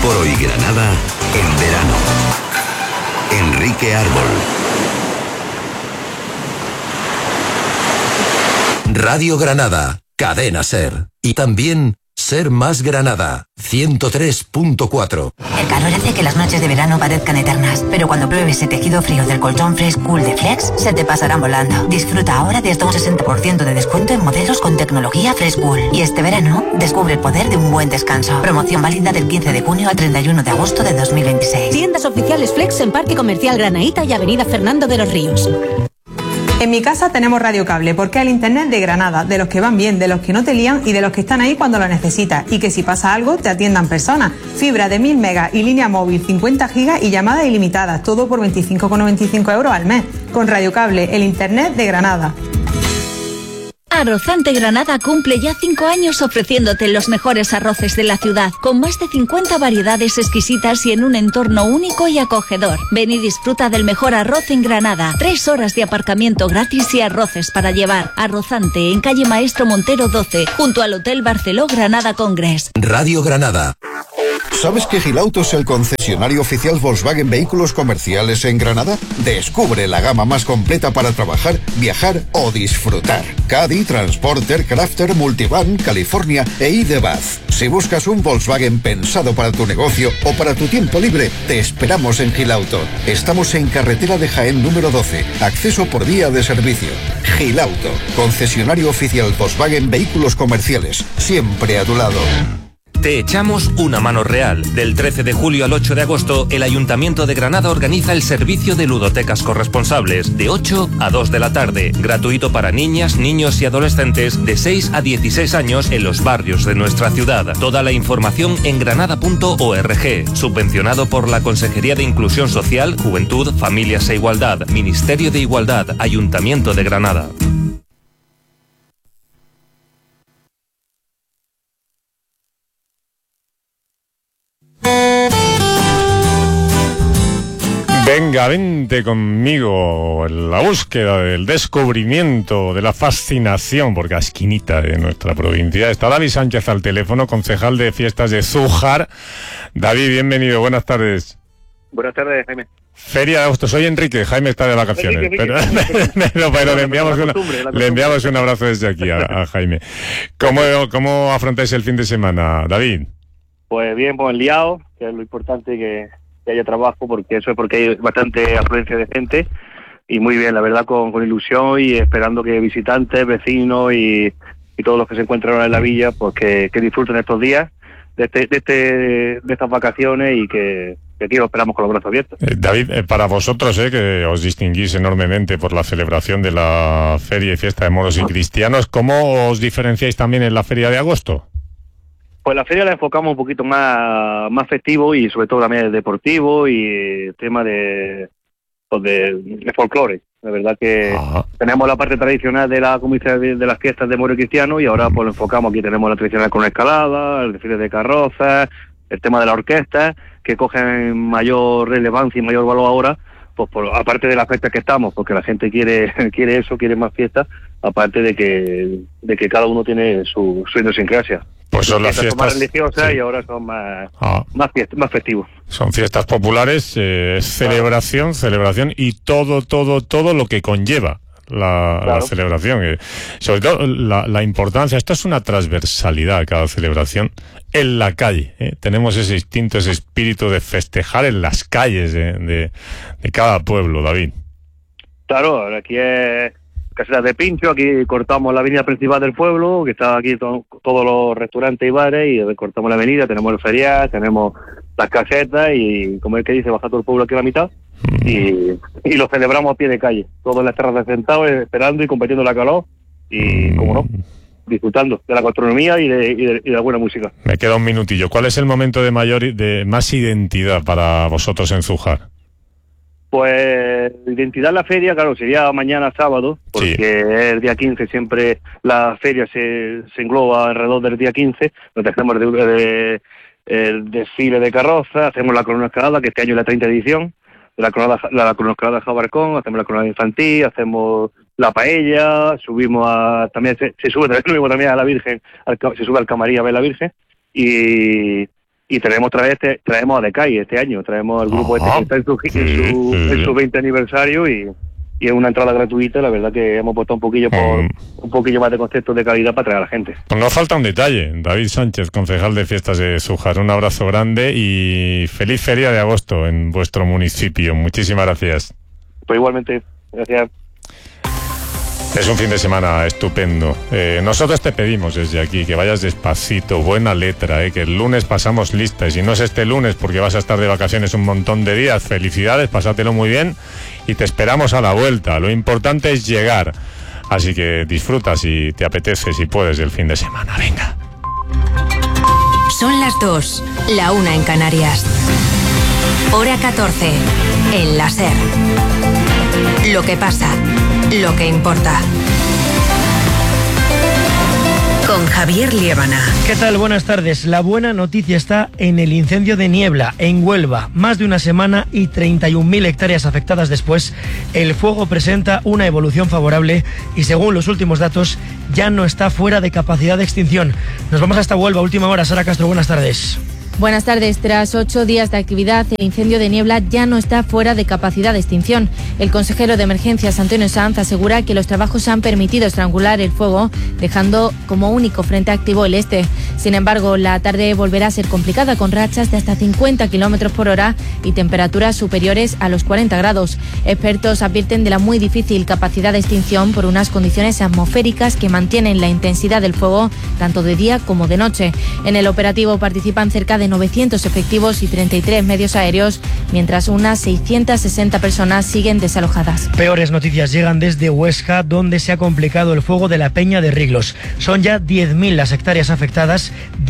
Por hoy Granada, en verano. Enrique Árbol. Radio Granada, Cadena Ser. Y también Ser Más Granada, 103.4. El calor hace que las noches de verano parezcan eternas, pero cuando pruebes el tejido frío del colchón Fresh Cool de Flex, se te pasarán volando. Disfruta ahora de hasta un 60% de descuento en modelos con tecnología Fresh Cool. Y este verano, descubre el poder de un buen descanso. Promoción válida del 15 de junio al 31 de agosto de 2026. Tiendas oficiales Flex en Parque Comercial Granaíta y Avenida Fernando de los Ríos. En mi casa tenemos radiocable porque es el internet de Granada, de los que van bien, de los que no te lían y de los que están ahí cuando lo necesitas y que si pasa algo te atiendan personas. Fibra de 1000 megas y línea móvil 50 gigas y llamadas ilimitadas, todo por 25,95 € al mes. Con radiocable, el internet de Granada. Arrozante Granada cumple ya 5 años ofreciéndote los mejores arroces de la ciudad, con más de 50 variedades exquisitas y en un entorno único y acogedor. Ven y disfruta del mejor arroz en Granada. 3 horas de aparcamiento gratis y arroces para llevar. Arrozante en calle Maestro Montero 12, junto al Hotel Barceló Granada Congress. Radio Granada. ¿Sabes que Gilauto es el concesionario oficial Volkswagen Vehículos Comerciales en Granada? Descubre la gama más completa para trabajar, viajar o disfrutar. Caddy, Transporter, Crafter, Multivan, California e ID.Buzz. Si buscas un Volkswagen pensado para tu negocio o para tu tiempo libre, te esperamos en Gilauto. Estamos en carretera de Jaén número 12, acceso por vía de servicio. Gilauto, concesionario oficial Volkswagen Vehículos Comerciales, siempre a tu lado. Te echamos una mano real. Del 13 de julio al 8 de agosto, el Ayuntamiento de Granada organiza el servicio de ludotecas corresponsables de 8 a 2 de la tarde. Gratuito para niñas, niños y adolescentes de 6 a 16 años en los barrios de nuestra ciudad. Toda la información en granada.org. Subvencionado por la Consejería de Inclusión Social, Juventud, Familias e Igualdad. Ministerio de Igualdad, Ayuntamiento de Granada. Venga, vente conmigo en la búsqueda del descubrimiento, de la fascinación, porque a esquinita de nuestra provincia está David Sánchez al teléfono, concejal de fiestas de Zújar. David, bienvenido, buenas tardes. Buenas tardes, Jaime. Feria de agosto, soy Enrique, Jaime está de vacaciones, pero le enviamos un abrazo desde aquí a Jaime. ¿Cómo afrontáis el fin de semana, David? Pues bien, pues liado, que es lo importante que haya trabajo, porque eso es porque hay bastante afluencia de gente, y muy bien, la verdad, con ilusión y esperando que visitantes, vecinos y todos los que se encuentran ahora en la villa, pues que disfruten estos días de estas vacaciones y que aquí lo esperamos con los brazos abiertos. David, para vosotros, que os distinguís enormemente por la celebración de la Feria y Fiesta de Moros y Cristianos, ¿cómo os diferenciáis también en la Feria de Agosto? Pues la feria la enfocamos un poquito más festivo y sobre todo también deportivo y tema de folclore. La verdad que tenemos la parte tradicional de la comida de las fiestas de Moros y Cristianos y ahora pues lo enfocamos. Aquí tenemos la tradicional con escalada, el desfile de carrozas, el tema de la orquesta, que cogen mayor relevancia y mayor valor ahora, pues aparte de las fiestas que estamos, porque la gente quiere eso, quiere más fiestas, aparte de que cada uno tiene su idiosincrasia. Pues son las fiestas más religiosas, sí. Y ahora son más festivos. Son fiestas populares, celebración y todo lo que conlleva la celebración. Sobre todo la importancia, esto es una transversalidad cada celebración en la calle. Tenemos ese instinto, ese espíritu de festejar en las calles de cada pueblo, David. Claro, aquí es Caseras de Pincho, aquí cortamos la avenida principal del pueblo, que está aquí todos los restaurantes y bares, y cortamos la avenida, tenemos el ferial, tenemos las casetas, y como el que dice, baja todo el pueblo aquí a la mitad, y lo celebramos a pie de calle, todos en las terrazas sentados, esperando y compitiendo la calor, y como no, disfrutando de la gastronomía y de la buena música. Me queda un minutillo. ¿Cuál es el momento de más identidad para vosotros en Zújar? Pues identidad en la feria, claro, sería mañana sábado, porque es el día 15, siempre la feria se engloba alrededor del día 15, donde hacemos el desfile de carroza, hacemos la corona escalada, que este año es la 30 edición, la corona escalada de Jabarcón, hacemos la corona infantil, hacemos la paella, subimos también se sube de nuevo también a la Virgen, se sube al camarín a ver la Virgen, y Y traemos a Decay este año, traemos al grupo que está en su 20 aniversario y es una entrada gratuita. La verdad que hemos puesto un poquillo más de conceptos de calidad para traer a la gente. Pues nos falta un detalle. David Sánchez, concejal de Fiestas de Zújar, un abrazo grande y feliz feria de agosto en vuestro municipio. Muchísimas gracias. Pues igualmente, gracias. Es un fin de semana estupendo. Nosotros te pedimos desde aquí que vayas despacito, buena letra, que el lunes pasamos lista. Y si no es este lunes porque vas a estar de vacaciones un montón de días, felicidades, pásatelo muy bien y te esperamos a la vuelta. Lo importante es llegar. Así que disfruta si te apetece, si puedes, del fin de semana. Venga. Son las 2, la 1 en Canarias. Hora 14, en la SER. Lo que pasa, lo que importa. Con Javier Liébana. ¿Qué tal? Buenas tardes. La buena noticia está en el incendio de Niebla, en Huelva. Más de una semana y 31.000 hectáreas afectadas después, el fuego presenta una evolución favorable y, según los últimos datos, ya no está fuera de capacidad de extinción. Nos vamos hasta Huelva, última hora. Sara Castro, buenas tardes. Buenas tardes. Tras 8 días de actividad, el incendio de Niebla ya no está fuera de capacidad de extinción. El consejero de Emergencias, Antonio Sanz, asegura que los trabajos han permitido estrangular el fuego, dejando como único frente activo el este. Sin embargo, la tarde volverá a ser complicada, con rachas de hasta 50 km por hora y temperaturas superiores a los 40 grados. Expertos advierten de la muy difícil capacidad de extinción por unas condiciones atmosféricas que mantienen la intensidad del fuego tanto de día como de noche. En el operativo participan cerca de 900 efectivos y 33 medios aéreos, mientras unas 660 personas siguen desalojadas. Peores noticias llegan desde Huesca, donde se ha complicado el fuego de la Peña de Riglos. Son ya 10.000 las hectáreas afectadas,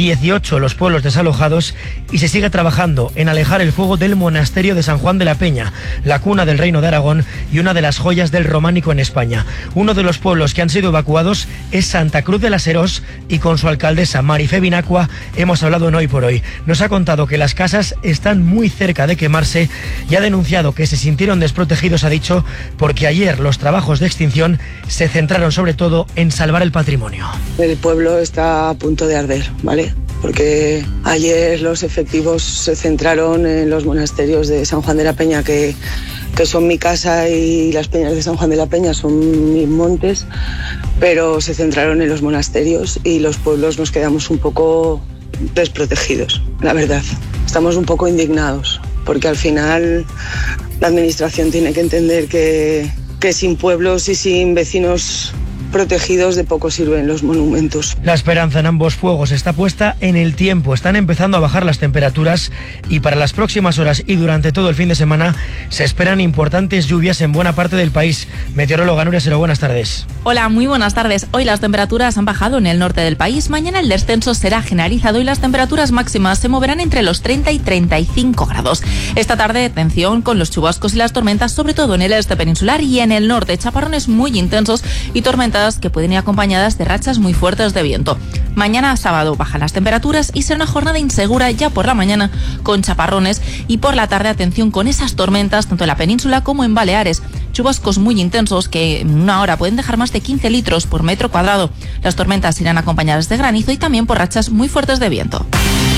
18 los pueblos desalojados y se sigue trabajando en alejar el fuego del monasterio de San Juan de la Peña, la cuna del Reino de Aragón y una de las joyas del románico en España. Uno de los pueblos que han sido evacuados es Santa Cruz de las Herós y con su alcaldesa Marifé Binacua hemos hablado en Hoy por Hoy. Nos ha contado que las casas están muy cerca de quemarse y ha denunciado que se sintieron desprotegidos, ha dicho, porque ayer los trabajos de extinción se centraron sobre todo en salvar el patrimonio. El pueblo está a punto de arder, ¿vale? Porque ayer los efectivos se centraron en los monasterios de San Juan de la Peña, que son mi casa, y las peñas de San Juan de la Peña son mis montes, pero se centraron en los monasterios y los pueblos nos quedamos un poco desprotegidos, la verdad. Estamos un poco indignados porque al final la administración tiene que entender que sin pueblos y sin vecinos protegidos de poco sirven los monumentos. La esperanza en ambos fuegos está puesta en el tiempo. Están empezando a bajar las temperaturas y para las próximas horas y durante todo el fin de semana se esperan importantes lluvias en buena parte del país. Meteoróloga Nuria Sero, buenas tardes. Hola, muy buenas tardes. Hoy las temperaturas han bajado en el norte del país. Mañana el descenso será generalizado y las temperaturas máximas se moverán entre los 30 y 35 grados. Esta tarde, atención con los chubascos y las tormentas, sobre todo en el este peninsular y en el norte. Chaparrones muy intensos y tormentas que pueden ir acompañadas de rachas muy fuertes de viento. Mañana sábado bajan las temperaturas y será una jornada insegura ya por la mañana con chaparrones y por la tarde atención con esas tormentas tanto en la península como en Baleares. Chubascos muy intensos que en una hora pueden dejar más de 15 litros por metro cuadrado. Las tormentas irán acompañadas de granizo y también por rachas muy fuertes de viento.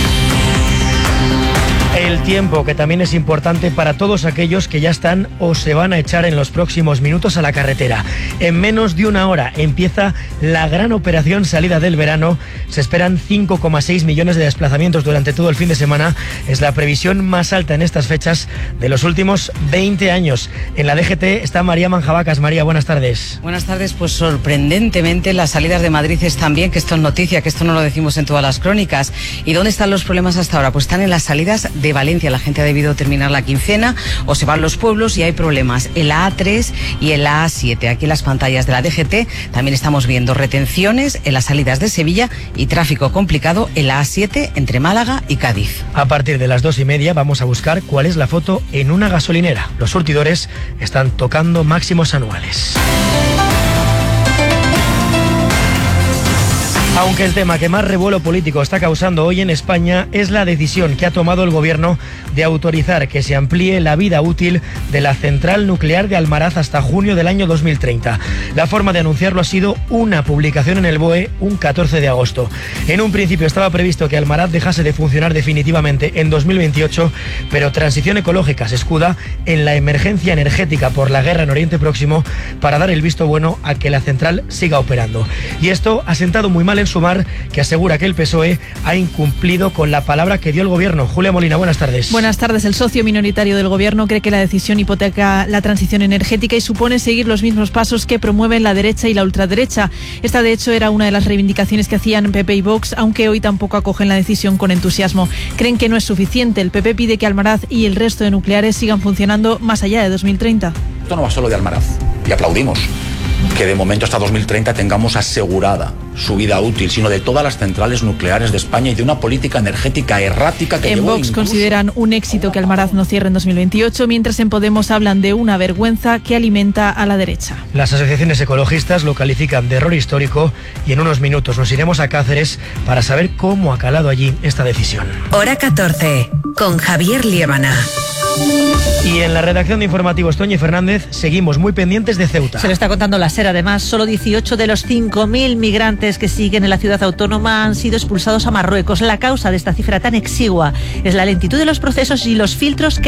El tiempo, que también es importante para todos aquellos que ya están o se van a echar en los próximos minutos a la carretera. En menos de una hora empieza la gran operación salida del verano. Se esperan 5,6 millones de desplazamientos durante todo el fin de semana. Es la previsión más alta en estas fechas de los últimos 20 años. En la DGT está María Manjabacas. María, buenas tardes. Buenas tardes. Pues sorprendentemente las salidas de Madrid están bien, que esto es noticia, que esto no lo decimos en todas las crónicas. ¿Y dónde están los problemas hasta ahora? Pues están en las salidas de Valencia. La gente ha debido terminar la quincena o se van los pueblos y hay problemas en la A3 y en la A7. Aquí en las pantallas de la DGT también estamos viendo retenciones en las salidas de Sevilla y tráfico complicado en la A7 entre Málaga y Cádiz. A partir de las 2:30 vamos a buscar cuál es la foto en una gasolinera. Los surtidores están tocando máximos anuales. Aunque el tema que más revuelo político está causando hoy en España es la decisión que ha tomado el gobierno de autorizar que se amplíe la vida útil de la central nuclear de Almaraz hasta junio del año 2030. La forma de anunciarlo ha sido una publicación en el BOE un 14 de agosto. En un principio estaba previsto que Almaraz dejase de funcionar definitivamente en 2028, pero Transición Ecológica se escuda en la emergencia energética por la guerra en Oriente Próximo para dar el visto bueno a que la central siga operando. Y esto ha sentado muy mal en Sumar, que asegura que el PSOE ha incumplido con la palabra que dio el gobierno. Julia Molina, buenas tardes. Buenas tardes. El socio minoritario del gobierno cree que la decisión hipoteca la transición energética y supone seguir los mismos pasos que promueven la derecha y la ultraderecha. Esta, de hecho, era una de las reivindicaciones que hacían PP y Vox, aunque hoy tampoco acogen la decisión con entusiasmo. Creen que no es suficiente. El PP pide que Almaraz y el resto de nucleares sigan funcionando más allá de 2030. Esto no va solo de Almaraz, y aplaudimos que de momento hasta 2030 tengamos asegurada su vida útil, sino de todas las centrales nucleares de España y de una política energética errática que en Vox consideran un éxito que Almaraz no cierre en 2028, mientras en Podemos hablan de una vergüenza que alimenta a la derecha. Las asociaciones ecologistas lo califican de error histórico y en unos minutos nos iremos a Cáceres para saber cómo ha calado allí esta decisión. Hora 14, con Javier Liébana. Y en la redacción de Informativos, Toñi Fernández, seguimos muy pendientes de Ceuta. Se lo está contando la SER. Además, solo 18 de los 5.000 migrantes que siguen en la ciudad autónoma han sido expulsados a Marruecos. La causa de esta cifra tan exigua es la lentitud de los procesos y los filtros que